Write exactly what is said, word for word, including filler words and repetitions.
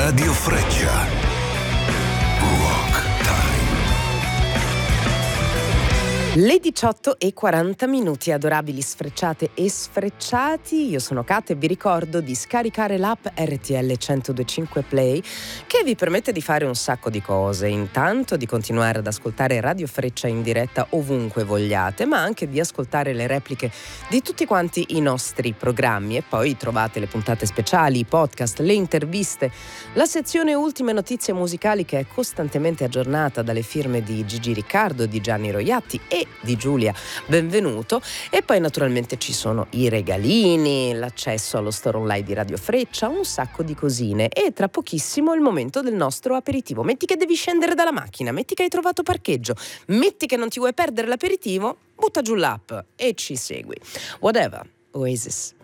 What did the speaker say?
Radio Freccia. Rock Time. Le diciotto e quaranta minuti, adorabili sfrecciate e sfrecciati. Io sono Kate e vi ricordo di scaricare l'app R T L centodue e cinque Play, che vi permette di fare un sacco di cose. Intanto di continuare ad ascoltare Radio Freccia in diretta ovunque vogliate, ma anche di ascoltare le repliche di tutti quanti i nostri programmi. E poi trovate le puntate speciali, i podcast, le interviste, la sezione ultime notizie musicali, che è costantemente aggiornata dalle firme di Gigi Riccardo, di Gianni Roiatti e di Giulia Benvenuto. E poi naturalmente ci sono i regalini, l'accesso allo store online di Radio Freccia, un sacco di cosine. E tra pochissimo il momento del nostro aperitivo. Metti che devi scendere dalla macchina, metti che hai trovato parcheggio, metti che non ti vuoi perdere l'aperitivo, butta giù l'app e ci segui. Whatever, Oasis.